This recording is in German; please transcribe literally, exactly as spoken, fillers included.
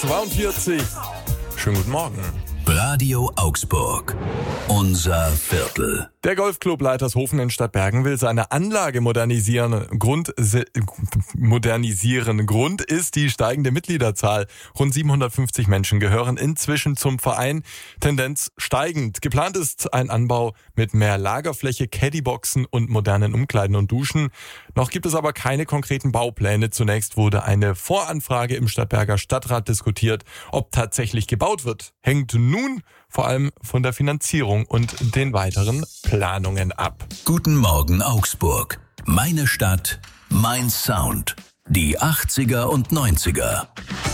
zweiundvierzig. Schönen guten Morgen. Radio Augsburg. Unser Viertel. Der Golfclub Leitershofen in Stadtbergen will seine Anlage modernisieren. Grund, se, modernisieren. Grund ist die steigende Mitgliederzahl. Rund siebenhundertfünfzig Menschen gehören inzwischen zum Verein. Tendenz steigend. Geplant ist ein Anbau mit mehr Lagerfläche, Caddyboxen und modernen Umkleiden und Duschen. Noch gibt es aber keine konkreten Baupläne. Zunächst wurde eine Voranfrage im Stadtberger Stadtrat diskutiert. Ob tatsächlich gebaut wird, hängt nun vor allem von der Finanzierung und den weiteren Planungen ab. Guten Morgen Augsburg. Meine Stadt, mein Sound. Die achtziger und neunziger.